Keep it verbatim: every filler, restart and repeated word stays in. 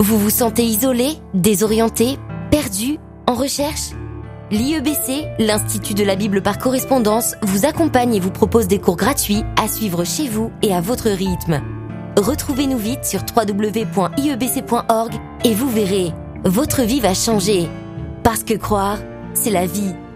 Vous vous sentez isolé, désorienté, perdu, en recherche ? L'I E B C, l'Institut de la Bible par correspondance, vous accompagne et vous propose des cours gratuits à suivre chez vous et à votre rythme. Retrouvez-nous vite sur w w w point i e b c point org et vous verrez, votre vie va changer. Parce que croire, c'est la vie.